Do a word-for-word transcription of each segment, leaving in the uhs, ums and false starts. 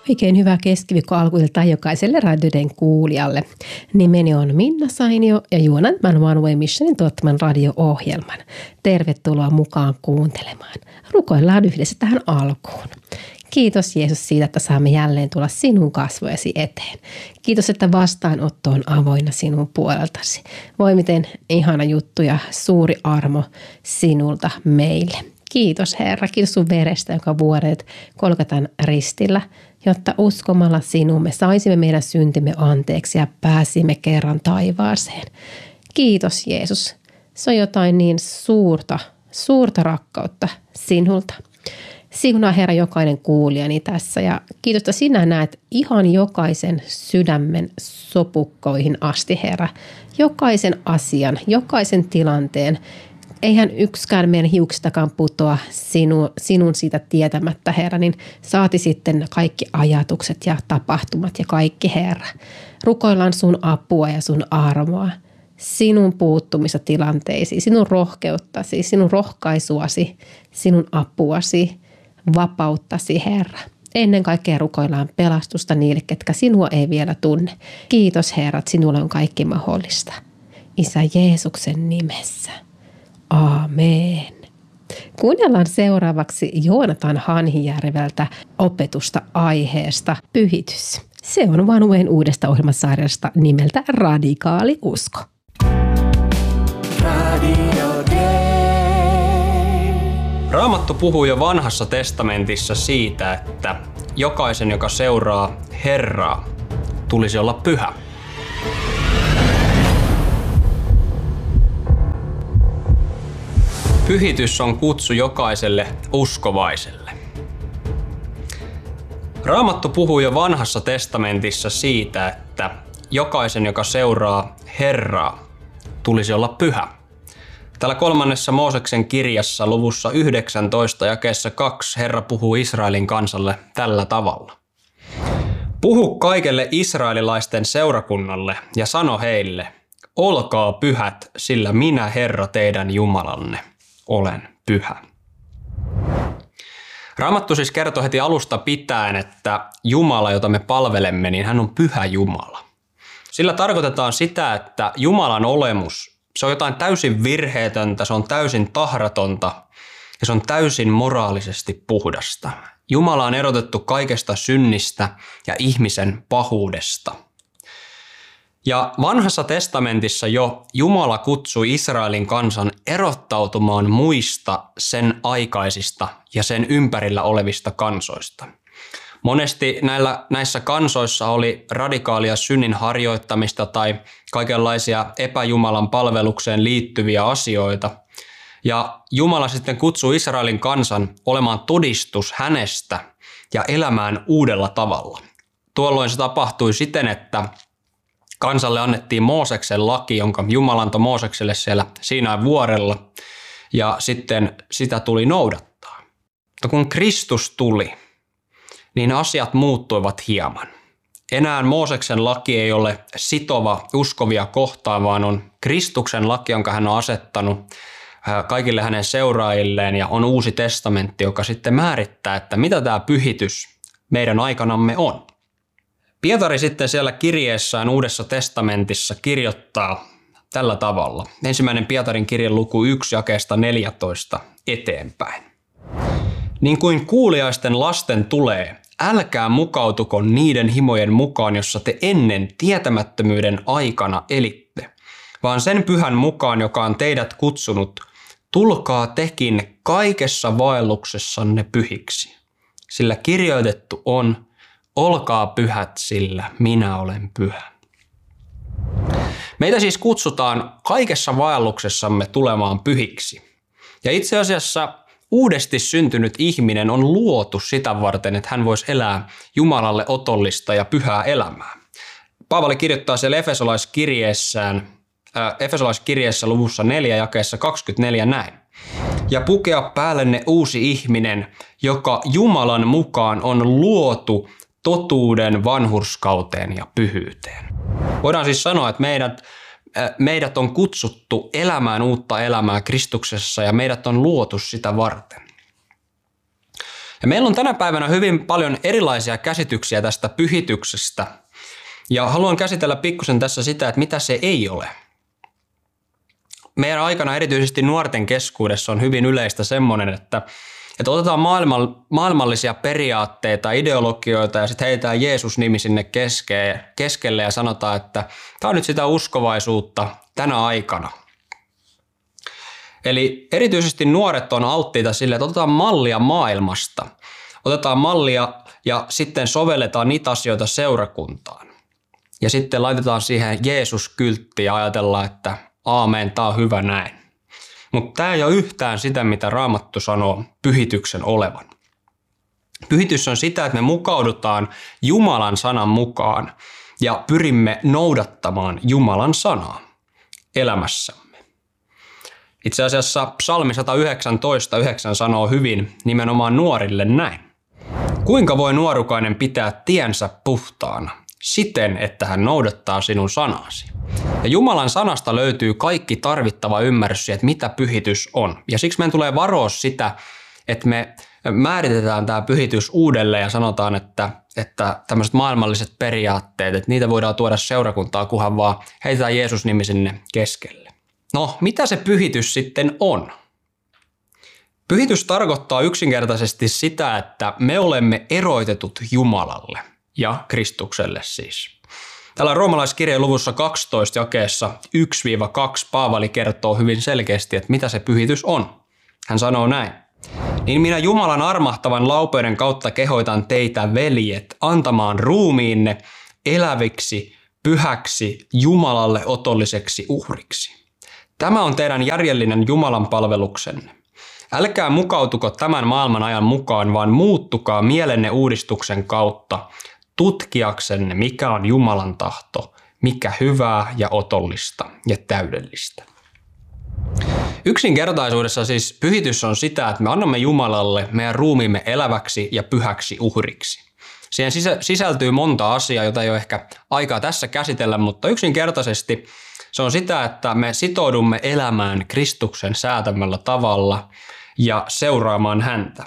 Oikein hyvää keskiviikko alkuiltaa jokaiselle radioiden kuulijalle. Nimeni on Minna Sainio ja juonan tämän One Way Missionin tuottaman radio-ohjelman. Tervetuloa mukaan kuuntelemaan. Rukoillaan yhdessä tähän alkuun. Kiitos Jeesus siitä, että saamme jälleen tulla sinun kasvojesi eteen. Kiitos, että vastaanotto on avoinna sinun puoleltasi. Voi miten ihana juttu ja suuri armo sinulta meille. Kiitos Herra, kiitos sun verestä, jonka vuodet Golgatan ristillä, jotta uskomalla sinuun me saisimme meidän syntimme anteeksi ja pääsimme kerran taivaaseen. Kiitos Jeesus, se on jotain niin suurta, suurta rakkautta sinulta. Siunaa Herra jokainen kuulijani tässä ja kiitos, että sinä näet ihan jokaisen sydämen sopukkoihin asti Herra. Jokaisen asian, jokaisen tilanteen. Eihän yksikään meidän hiuksistakaan putoa sinu, sinun siitä tietämättä, Herra, niin saati sitten kaikki ajatukset ja tapahtumat ja kaikki, Herra. Rukoillaan sun apua ja sun armoa, sinun puuttumista tilanteisiin, sinun rohkeuttasi, sinun rohkaisuasi, sinun apuasi, vapauttasi, Herra. Ennen kaikkea rukoillaan pelastusta niille, ketkä sinua ei vielä tunne. Kiitos, Herra, että sinulle on kaikki mahdollista. Isä Jeesuksen nimessä. Aamen. Kuunnellaan seuraavaksi Joonatan Hanhijärveltä opetusta aiheesta pyhitys. Se on One Wayn uudesta ohjelmasarjasta nimeltä Radikaali usko. Radio Day. Raamattu puhuu jo Vanhassa testamentissa siitä, että jokaisen, joka seuraa Herraa, tulisi olla pyhä. Pyhitys on kutsu jokaiselle uskovaiselle. Raamattu puhuu jo Vanhassa testamentissa siitä, että jokaisen, joka seuraa Herraa, tulisi olla pyhä. Täällä kolmannessa Mooseksen kirjassa luvussa yhdeksäntoista jakeessa kaksi Herra puhuu Israelin kansalle tällä tavalla. Puhu kaikelle israelilaisten seurakunnalle ja sano heille, olkaa pyhät, sillä minä Herra teidän Jumalanne olen pyhä. Raamattu siis kertoo heti alusta pitäen, että Jumala, jota me palvelemme, niin hän on pyhä Jumala. Sillä tarkoitetaan sitä, että Jumalan olemus, se on jotain täysin virheetöntä, se on täysin tahratonta ja se on täysin moraalisesti puhdasta. Jumala on erotettu kaikesta synnistä ja ihmisen pahuudesta. Ja Vanhassa testamentissa jo Jumala kutsui Israelin kansan erottautumaan muista sen aikaisista ja sen ympärillä olevista kansoista. Monesti näillä, näissä kansoissa oli radikaalia synnin harjoittamista tai kaikenlaisia epäjumalan palvelukseen liittyviä asioita. Ja Jumala sitten kutsui Israelin kansan olemaan todistus hänestä ja elämään uudella tavalla. Tuolloin se tapahtui siten, että kansalle annettiin Mooseksen laki, jonka Jumala antoi Moosekselle siellä Siinain vuorella, ja sitten sitä tuli noudattaa. Mutta kun Kristus tuli, niin asiat muuttuivat hieman. Enää Mooseksen laki ei ole sitova uskovia kohtaan, vaan on Kristuksen laki, jonka hän on asettanut kaikille hänen seuraajilleen, ja on uusi testamentti, joka sitten määrittää, että mitä tämä pyhitys meidän aikanamme on. Pietari sitten siellä kirjeessään Uudessa testamentissa kirjoittaa tällä tavalla. Ensimmäinen Pietarin kirjan luku yksi jakeesta neljätoista eteenpäin. Niin kuin kuuliaisten lasten tulee, älkää mukautuko niiden himojen mukaan, jossa te ennen tietämättömyyden aikana elitte, vaan sen pyhän mukaan, joka on teidät kutsunut, tulkaa tekin kaikessa vaelluksessanne pyhiksi. Sillä kirjoitettu on, olkaa pyhät, sillä minä olen pyhä. Meitä siis kutsutaan kaikessa vaelluksessamme tulemaan pyhiksi. Ja itse asiassa uudesti syntynyt ihminen on luotu sitä varten, että hän voisi elää Jumalalle otollista ja pyhää elämää. Paavali kirjoittaa siellä Efesolaiskirjeessään, äh, Efesolaiskirjeessä luvussa neljä jakeessa kaksikymmentäneljä näin. Ja pukea päällenne uusi ihminen, joka Jumalan mukaan on luotu totuuden vanhurskauteen ja pyhyyteen. Voidaan siis sanoa, että meidät, meidät on kutsuttu elämään uutta elämää Kristuksessa ja meidät on luotu sitä varten. Ja meillä on tänä päivänä hyvin paljon erilaisia käsityksiä tästä pyhityksestä. Ja haluan käsitellä pikkusen tässä sitä, että mitä se ei ole. Meidän aikana erityisesti nuorten keskuudessa on hyvin yleistä semmoinen, että, että otetaan maailmallisia periaatteita, ideologioita ja sitten heitetään Jeesus-nimi sinne keskeen, keskelle ja sanotaan, että tämä on nyt sitä uskovaisuutta tänä aikana. Eli erityisesti nuoret on alttiita sille, että otetaan mallia maailmasta. Otetaan mallia ja sitten sovelletaan niitä asioita seurakuntaan. Ja sitten laitetaan siihen Jeesus-kyltti ja ajatellaan, että aamen, tämä on hyvä näin. Mutta tämä ei ole yhtään sitä, mitä Raamattu sanoo pyhityksen olevan. Pyhitys on sitä, että me mukaudutaan Jumalan sanan mukaan ja pyrimme noudattamaan Jumalan sanaa elämässämme. Itse asiassa psalmi sata yhdeksäntoista yhdeksän sanoo hyvin nimenomaan nuorille näin. Kuinka voi nuorukainen pitää tiensä puhtaana? Siten, että hän noudattaa sinun sanasi. Ja Jumalan sanasta löytyy kaikki tarvittava ymmärrys, että mitä pyhitys on. Ja siksi meidän tulee varoa sitä, että me määritetään tämä pyhitys uudelleen ja sanotaan, että, että tämmöiset maailmalliset periaatteet, että niitä voidaan tuoda seurakuntaa, kunhan vaan heitetään Jeesus-nimi sinne keskelle. No, mitä se pyhitys sitten on? Pyhitys tarkoittaa yksinkertaisesti sitä, että me olemme eroitetut Jumalalle. Ja Kristukselle siis. Täällä roomalaiskirjeen luvussa kaksitoista jakeessa yksi kaksi Paavali kertoo hyvin selkeästi, että mitä se pyhitys on. Hän sanoo näin. Niin minä Jumalan armahtavan laupeuden kautta kehoitan teitä, veljet, antamaan ruumiinne eläviksi, pyhäksi, Jumalalle otolliseksi uhriksi. Tämä on teidän järjellinen Jumalan palveluksenne. Älkää mukautuko tämän maailman ajan mukaan, vaan muuttukaa mielenne uudistuksen kautta, tutkiaksenne, mikä on Jumalan tahto, mikä hyvää ja otollista ja täydellistä. Yksinkertaisuudessa siis pyhitys on sitä, että me annamme Jumalalle meidän ruumiimme eläväksi ja pyhäksi uhriksi. Siihen sisältyy monta asiaa, jota ei ole ehkä aikaa tässä käsitellä, mutta yksinkertaisesti se on sitä, että me sitoudumme elämään Kristuksen säätämällä tavalla ja seuraamaan häntä.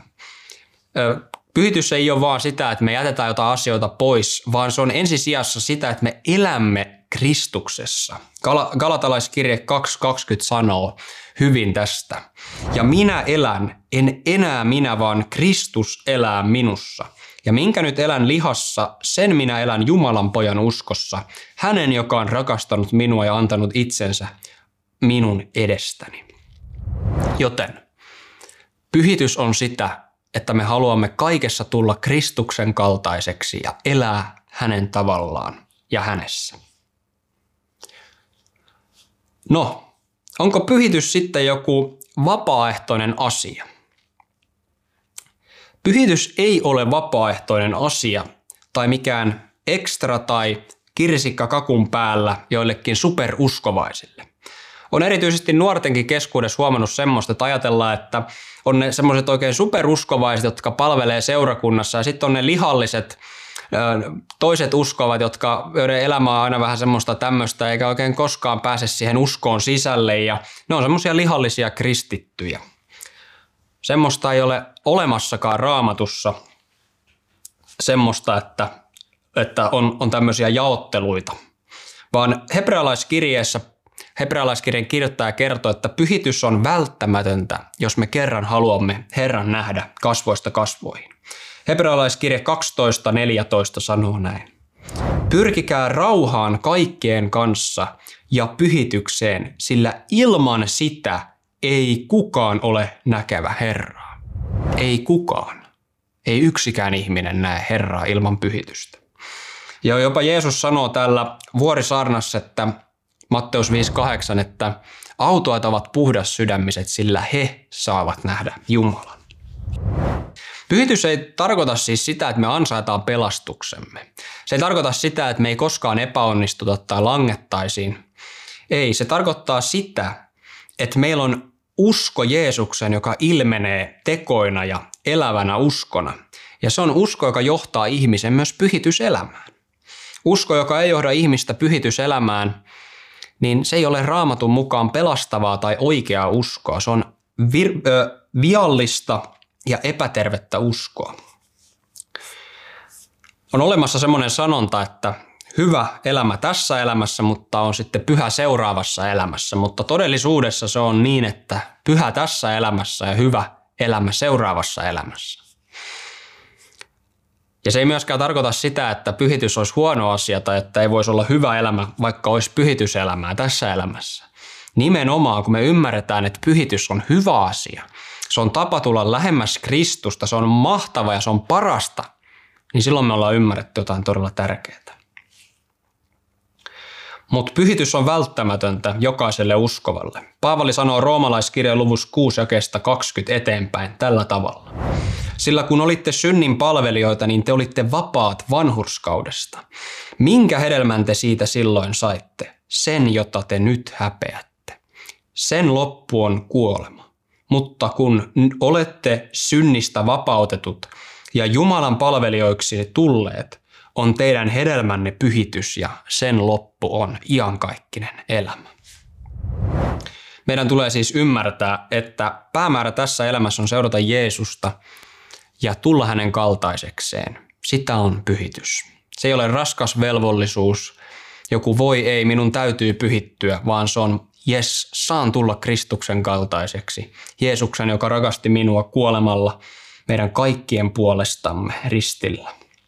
Pyhitys ei ole vaan sitä, että me jätetään jotain asioita pois, vaan se on ensisijassa sitä, että me elämme Kristuksessa. Gal- Galatalaiskirje kaksi kaksikymmentä sanoo hyvin tästä. Ja minä elän, en enää minä, vaan Kristus elää minussa. Ja minkä nyt elän lihassa, sen minä elän Jumalan pojan uskossa, hänen, joka on rakastanut minua ja antanut itsensä minun edestäni. Joten pyhitys on sitä, että me haluamme kaikessa tulla Kristuksen kaltaiseksi ja elää hänen tavallaan ja hänessä. No, onko pyhitys sitten joku vapaaehtoinen asia? Pyhitys ei ole vapaaehtoinen asia tai mikään ekstra tai kirsikka kakun päällä joillekin superuskovaisille. On erityisesti nuortenkin keskuudessa huomannut semmoista, että ajatellaan, että on ne semmoiset oikein superuskovaiset, jotka palvelee seurakunnassa ja sitten on ne lihalliset toiset uskovat, jotka, joiden elämä on aina vähän semmoista tämmöistä eikä oikein koskaan pääse siihen uskoon sisälle ja ne on semmoisia lihallisia kristittyjä. Semmoista ei ole olemassakaan Raamatussa semmoista, että, että on, on tämmöisiä jaotteluita, vaan hebrealaiskirjeessä hebrealaiskirjan kirjoittaja kertoo, että pyhitys on välttämätöntä, jos me kerran haluamme Herran nähdä kasvoista kasvoihin. Hebrealaiskirje kaksitoista neljätoista sanoo näin. Pyrkikää rauhaan kaikkien kanssa ja pyhitykseen, sillä ilman sitä ei kukaan ole näkevä Herraa. Ei kukaan. Ei yksikään ihminen näe Herraa ilman pyhitystä. Ja jopa Jeesus sanoo täällä vuorisaarnassa, että Matteus viisi kahdeksan, että autuaat ovat puhdas sydämiset, sillä he saavat nähdä Jumalan. Pyhitys ei tarkoita siis sitä, että me ansaitaan pelastuksemme. Se ei tarkoita sitä, että me ei koskaan epäonnistuta tai langettaisiin. Ei, se tarkoittaa sitä, että meillä on usko Jeesuksen, joka ilmenee tekoina ja elävänä uskona. Ja se on usko, joka johtaa ihmisen myös pyhityselämään. Usko, joka ei johda ihmistä pyhityselämään, niin se ei ole Raamatun mukaan pelastavaa tai oikeaa uskoa. Se on vir- ö, viallista ja epätervettä uskoa. On olemassa semmoinen sanonta, että hyvä elämä tässä elämässä, mutta on sitten pyhä seuraavassa elämässä. Mutta todellisuudessa se on niin, että pyhä tässä elämässä ja hyvä elämä seuraavassa elämässä. Ja se ei myöskään tarkoita sitä, että pyhitys olisi huono asia tai että ei voisi olla hyvä elämä, vaikka olisi pyhityselämää tässä elämässä. Nimenomaan, kun me ymmärretään, että pyhitys on hyvä asia, se on tapa tulla lähemmäs Kristusta, se on mahtava ja se on parasta, niin silloin me ollaan ymmärretty jotain todella tärkeää. Mutta pyhitys on välttämätöntä jokaiselle uskovalle. Paavali sanoo roomalaiskirjan luvussa kuusi jakeesta kaksikymmentä eteenpäin tällä tavalla. Sillä kun olitte synnin palvelijoita, niin te olitte vapaat vanhurskaudesta. Minkä hedelmän te siitä silloin saitte? Sen, jota te nyt häpeätte. Sen loppu on kuolema. Mutta kun olette synnistä vapautetut ja Jumalan palvelijoiksi tulleet, on teidän hedelmänne pyhitys ja sen loppu on iankaikkinen elämä. Meidän tulee siis ymmärtää, että päämäärä tässä elämässä on seurata Jeesusta ja tulla hänen kaltaisekseen. Sitä on pyhitys. Se ei ole raskas velvollisuus, joku voi ei, minun täytyy pyhittyä, vaan se on jes, saan tulla Kristuksen kaltaiseksi. Jeesuksen, joka rakasti minua kuolemalla meidän kaikkien puolestamme ristillä.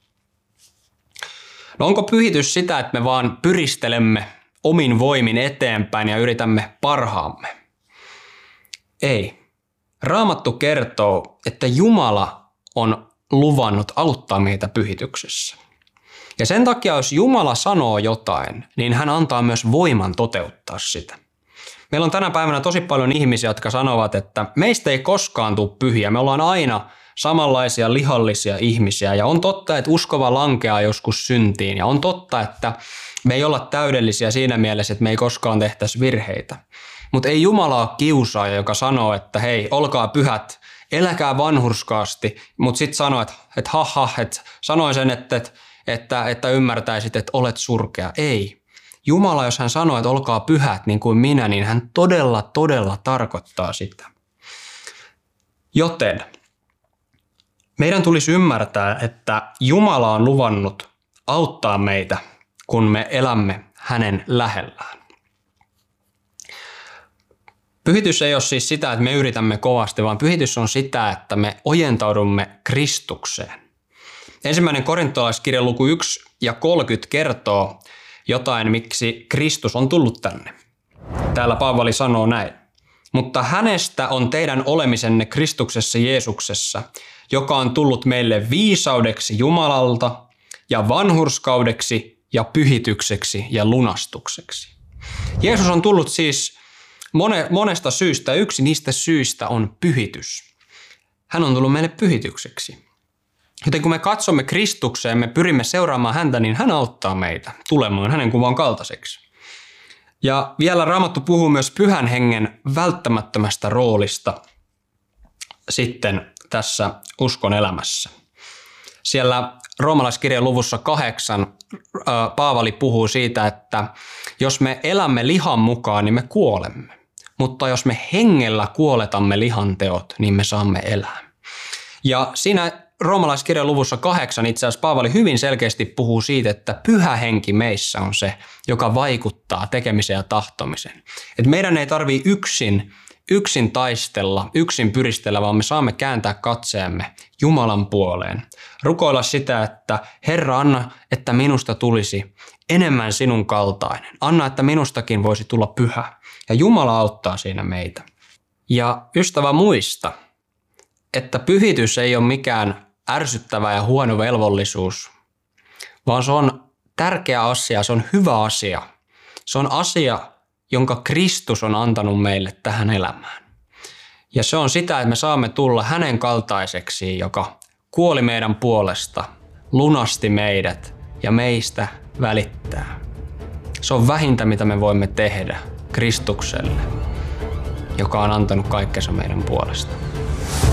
No onko pyhitys sitä, että me vaan pyristelemme omin voimin eteenpäin ja yritämme parhaamme? Ei. Raamattu kertoo, että Jumala on luvannut auttaa meitä pyhityksessä. Ja sen takia, jos Jumala sanoo jotain, niin hän antaa myös voiman toteuttaa sitä. Meillä on tänä päivänä tosi paljon ihmisiä, jotka sanovat, että meistä ei koskaan tule pyhiä. Me ollaan aina samanlaisia lihallisia ihmisiä ja on totta, että uskova lankeaa joskus syntiin ja on totta, että me ei olla täydellisiä siinä mielessä, että me ei koskaan tehtäisi virheitä. Mutta ei Jumala ole kiusaaja, joka sanoo, että hei, olkaa pyhät, eläkää vanhurskaasti, mutta sitten sanoo, että, että haha, että sanoin sen, että, että, että ymmärtäisit, että olet surkea. Ei. Jumala, jos hän sanoo, että olkaa pyhät niin kuin minä, niin hän todella, todella tarkoittaa sitä. Joten meidän tulisi ymmärtää, että Jumala on luvannut auttaa meitä, kun me elämme hänen lähellään. Pyhitys ei ole siis sitä, että me yritämme kovasti, vaan pyhitys on sitä, että me ojentaudumme Kristukseen. Ensimmäinen korintolaiskirja luku yksi ja kolmekymmentä kertoo jotain, miksi Kristus on tullut tänne. Täällä Paavali sanoo näin. Mutta hänestä on teidän olemisenne Kristuksessa Jeesuksessa, joka on tullut meille viisaudeksi Jumalalta ja vanhurskaudeksi ja pyhitykseksi ja lunastukseksi. Jeesus on tullut siis monesta syystä. Yksi niistä syistä on pyhitys. Hän on tullut meille pyhitykseksi. Joten kun me katsomme Kristukseen, me pyrimme seuraamaan häntä, niin hän auttaa meitä tulemaan hänen kuvan kaltaiseksi. Ja vielä Raamattu puhuu myös pyhän hengen välttämättömästä roolista sitten tässä uskon elämässä. Siellä roomalaiskirjan luvussa kahdeksan Paavali puhuu siitä, että jos me elämme lihan mukaan, niin me kuolemme. Mutta jos me hengellä kuoletamme lihan teot, niin me saamme elää. Ja siinä roomalaiskirjan luvussa kahdeksan itse asiassa Paavali hyvin selkeästi puhuu siitä, että pyhä henki meissä on se, joka vaikuttaa tekemiseen ja tahtomiseen. Et meidän ei tarvitse yksin, yksin taistella, yksin pyristellä, vaan me saamme kääntää katseemme Jumalan puoleen. Rukoilla sitä, että Herra, anna, että minusta tulisi enemmän sinun kaltainen. Anna, että minustakin voisi tulla pyhä. Ja Jumala auttaa siinä meitä. Ja ystävä, muista, että pyhitys ei ole mikään ärsyttävä ja huono velvollisuus, vaan se on tärkeä asia, se on hyvä asia. Se on asia, jonka Kristus on antanut meille tähän elämään. Ja se on sitä, että me saamme tulla hänen kaltaiseksi, joka kuoli meidän puolesta, lunasti meidät ja meistä välittää. Se on vähintä, mitä me voimme tehdä Kristukselle, joka on antanut kaikkensa meidän puolesta.